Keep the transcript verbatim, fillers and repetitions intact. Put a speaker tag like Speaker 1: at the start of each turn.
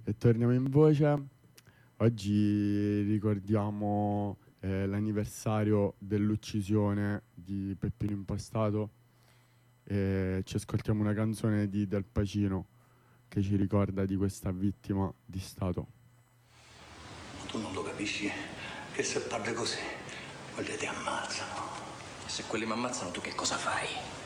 Speaker 1: E torniamo in voce. Oggi ricordiamo eh, l'anniversario dell'uccisione di Peppino Impastato e ci ascoltiamo una canzone di Del Pacino che ci ricorda di questa vittima di Stato.
Speaker 2: Tu non lo capisci che se parli così, quelli ti ammazzano.
Speaker 3: E se quelli mi ammazzano tu che cosa fai?